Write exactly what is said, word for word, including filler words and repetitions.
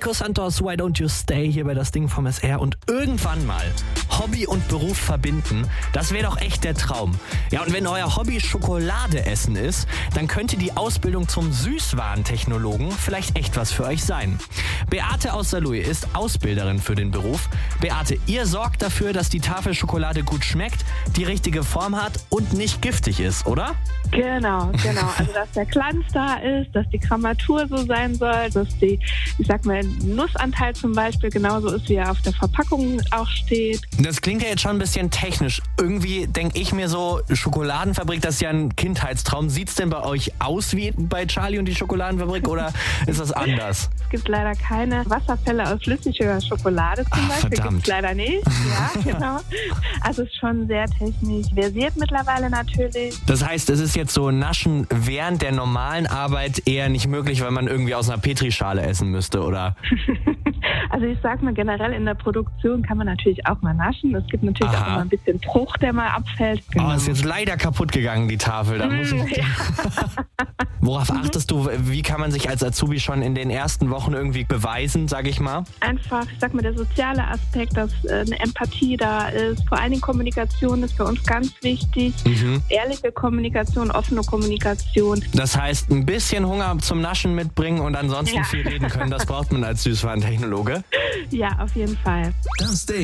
Marco Santos, Why Don't You Stay hier bei Das Ding vom S R. Und irgendwann mal Hobby und Beruf verbinden, das wäre doch echt der Traum. Ja, und wenn euer Hobby Schokolade essen ist, dann könnte die Ausbildung zum Süßwarentechnologen vielleicht echt was für euch sein. Beate aus Saarlouis ist Ausbilderin für den Beruf. Beate, ihr sorgt dafür, dass die Tafel Schokolade gut schmeckt, die richtige Form hat und nicht giftig ist, oder? Genau, genau. Also, dass der Glanz da ist, dass die Grammatur so sein soll, dass die, ich sag mal, Nussanteil zum Beispiel genauso ist, wie er auf der Verpackung auch steht. Das klingt ja jetzt schon ein bisschen technisch. Irgendwie denke ich mir so, Schokoladenfabrik, das ist ja ein Kindheitstraum. Sieht's denn bei euch aus wie bei Charlie und die Schokoladenfabrik oder ist das anders? Es gibt leider keine Wasserfälle aus flüssiger Schokolade zum Ach, Beispiel. verdammt. Gibt's leider nicht. Ja, genau. Also es ist schon sehr technisch versiert mittlerweile natürlich. Das heißt, es ist jetzt so Naschen während der normalen Arbeit eher nicht möglich, weil man irgendwie aus einer Petrischale essen müsste, oder? Also ich sag mal, generell in der Produktion kann man natürlich auch mal naschen. Es gibt natürlich Aha. auch immer ein bisschen Bruch, der mal abfällt. Genau. Oh, ist jetzt leider kaputt gegangen, die Tafel. Da muss ich... Ja. Worauf achtest du? Wie kann man sich als Azubi schon in den ersten Wochen irgendwie beweisen, sage ich mal? Einfach, ich sag mal, der soziale Aspekt, dass äh, eine Empathie da ist. Vor allen Dingen Kommunikation ist bei uns ganz wichtig. Mhm. Ehrliche Kommunikation, offene Kommunikation. Das heißt, ein bisschen Hunger zum Naschen mitbringen und ansonsten Ja. viel reden können. Das braucht man als Süßwarentechnologe. Ja, auf jeden Fall. Das Ding.